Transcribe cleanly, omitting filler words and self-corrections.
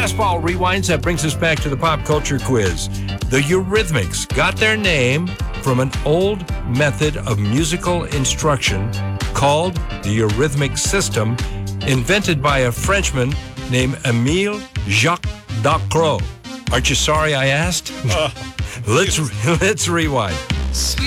Fastball Rewinds, that brings us back to the pop culture quiz. The Eurythmics got their name from an old method of musical instruction called the Eurythmic system, invented by a Frenchman named Émile Jacques Dalcroze. Aren't you sorry I asked? Let's rewind.